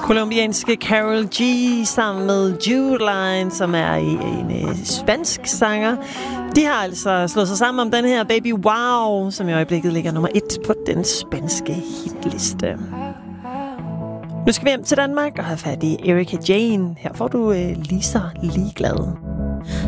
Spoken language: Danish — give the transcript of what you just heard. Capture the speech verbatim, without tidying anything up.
Colombianske Karol G sammen med Judeline, som er en, en spansk sanger. De har altså slået sig sammen om den her Baby Wow, som i øjeblikket ligger nummer et på den spanske hitliste. Nu skal vi hjem til Danmark og have fat i Erika Jane. Her får du øh, lige så ligeglad.